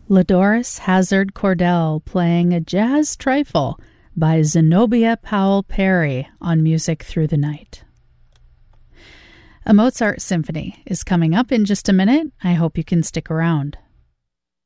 Ladoris Hazard Cordell playing a jazz trifle by Zenobia Powell Perry on Music Through the Night. A Mozart symphony is coming up in just a minute. I hope you can stick around.